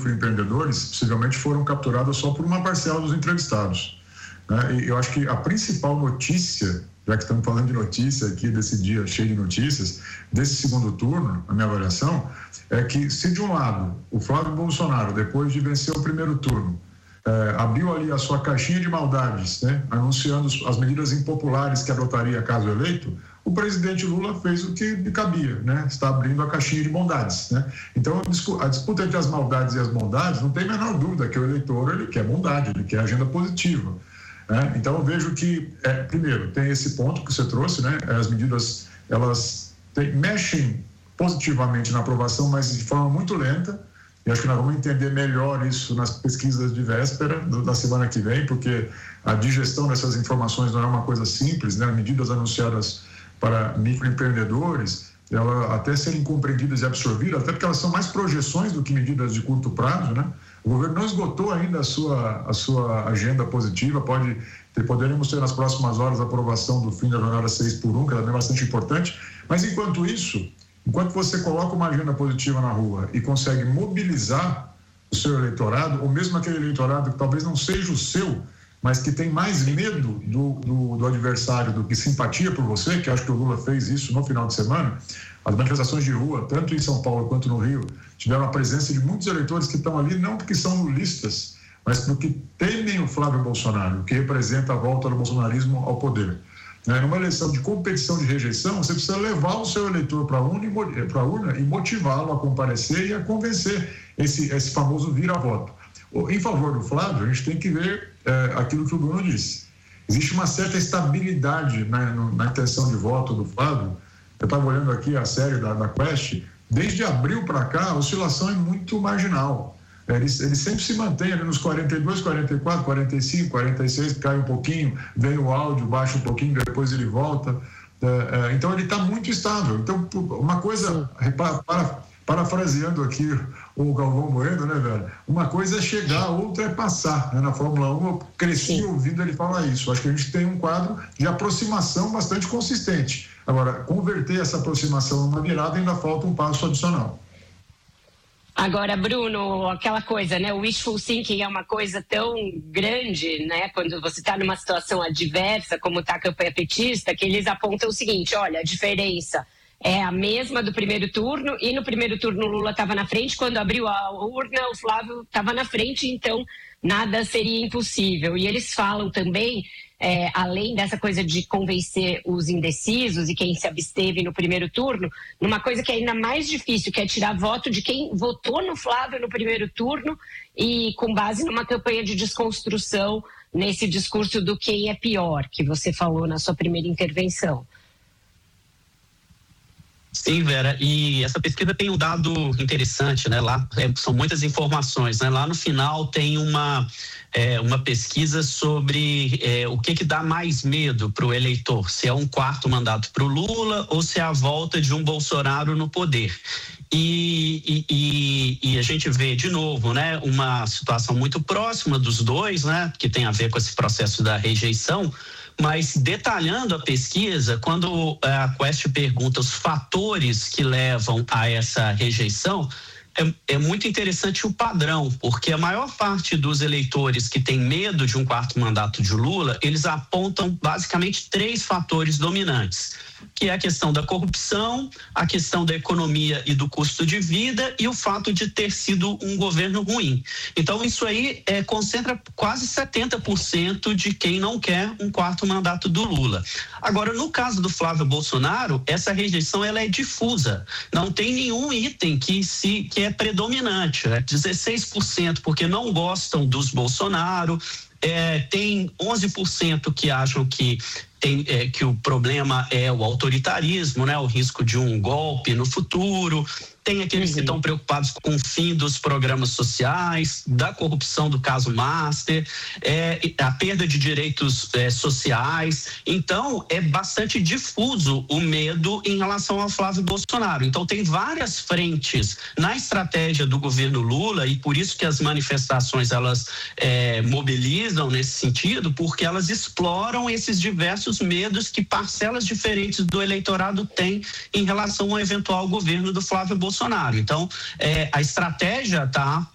microempreendedores possivelmente foram capturadas só por uma parcela dos entrevistados, né? E eu acho que a principal notícia, já que estamos falando de notícia aqui, desse dia cheio de notícias, desse segundo turno, a minha avaliação, é que se de um lado o Flávio Bolsonaro, depois de vencer o primeiro turno, abriu ali a sua caixinha de maldades, né, anunciando as medidas impopulares que adotaria caso eleito, o presidente Lula fez o que lhe cabia, né, está abrindo a caixinha de bondades, né? Então a disputa entre as maldades e as bondades, não tem a menor dúvida que o eleitor, ele quer bondade, ele quer agenda positiva. Então eu vejo que, primeiro, tem esse ponto que você trouxe, né? As medidas, elas mexem positivamente na aprovação, mas de forma muito lenta, e acho que nós vamos entender melhor isso nas pesquisas de véspera da semana que vem, porque a digestão dessas informações não é uma coisa simples, né? Medidas anunciadas para microempreendedores, elas até serem compreendidas e absorvidas, até porque elas são mais projeções do que medidas de curto prazo, né? O governo não esgotou ainda a sua agenda positiva, poderemos ter nas próximas horas a aprovação do fim da jornada 6x1, que também é bastante importante, mas enquanto isso, enquanto você coloca uma agenda positiva na rua e consegue mobilizar o seu eleitorado, ou mesmo aquele eleitorado que talvez não seja o seu, mas que tem mais medo do adversário do que simpatia por você, que acho que o Lula fez isso no final de semana, as manifestações de rua, tanto em São Paulo quanto no Rio, tiveram a presença de muitos eleitores que estão ali não porque são lulistas, mas porque temem o Flávio Bolsonaro, que representa a volta do bolsonarismo ao poder. Numa eleição de competição de rejeição, você precisa levar o seu eleitor para a urna e motivá-lo a comparecer e a convencer esse famoso vira-voto. Em favor do Flávio, a gente tem que ver aquilo que o Bruno disse. Existe uma certa estabilidade na intenção de voto do Flávio. Eu estava olhando aqui a série da Quest, desde abril para cá, a oscilação é muito marginal. Ele sempre se mantém ali nos 42, 44, 45, 46, cai um pouquinho, vem o áudio, baixa um pouquinho, depois ele volta. Então ele está muito estável. Então, uma coisa, parafraseando aqui o Galvão Bueno, né, velho? Uma coisa é chegar, outra é passar. Né? Na Fórmula 1, eu cresci ouvindo ele falar isso. Acho que a gente tem um quadro de aproximação bastante consistente. Agora, converter essa aproximação numa virada ainda falta um passo adicional. Agora, Bruno, aquela coisa, né? O wishful thinking é uma coisa tão grande, né? Quando você está numa situação adversa, como está a campanha petista, que eles apontam o seguinte: olha, a diferença é a mesma do primeiro turno, e no primeiro turno o Lula estava na frente, quando abriu a urna o Flávio estava na frente, então nada seria impossível. E eles falam também, além dessa coisa de convencer os indecisos e quem se absteve no primeiro turno, numa coisa que é ainda mais difícil, que é tirar voto de quem votou no Flávio no primeiro turno, e com base numa campanha de desconstrução nesse discurso do quem é pior, que você falou na sua primeira intervenção. Sim, Vera, e essa pesquisa tem um dado interessante, né? Lá são muitas informações, né? Lá no final tem uma pesquisa sobre o que dá mais medo para o eleitor, se é um quarto mandato para o Lula ou se é a volta de um Bolsonaro no poder. E a gente vê de novo, né, uma situação muito próxima dos dois, né, que tem a ver com esse processo da rejeição. Mas detalhando a pesquisa, quando a Quest pergunta os fatores que levam a essa rejeição, é muito interessante o padrão, porque a maior parte dos eleitores que tem medo de um quarto mandato de Lula, eles apontam basicamente 3 fatores dominantes, que é a questão da corrupção, a questão da economia e do custo de vida e o fato de ter sido um governo ruim. Então isso aí concentra quase 70% de quem não quer um quarto mandato do Lula. Agora, no caso do Flávio Bolsonaro, essa rejeição ela é difusa, não tem nenhum item que é predominante, 16% porque não gostam dos Bolsonaro, tem 11% que acham que o problema é o autoritarismo, né? O risco de um golpe no futuro. Tem aqueles que estão preocupados com o fim dos programas sociais, da corrupção do caso Master, a perda de direitos sociais. Então, é bastante difuso o medo em relação ao Flávio Bolsonaro. Então, tem várias frentes na estratégia do governo Lula, e por isso que as manifestações elas mobilizam nesse sentido, porque elas exploram esses diversos medos que parcelas diferentes do eleitorado têm em relação ao eventual governo do Flávio Bolsonaro. Então, a estratégia está